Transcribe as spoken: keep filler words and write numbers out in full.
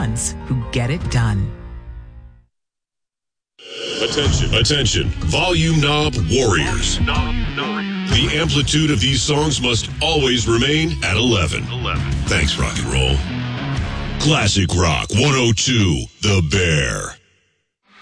ones who get it done. Attention, attention, volume knob warriors. The amplitude of these songs must always remain at eleven. Thanks, rock and roll. Classic Rock one oh two, The Bear.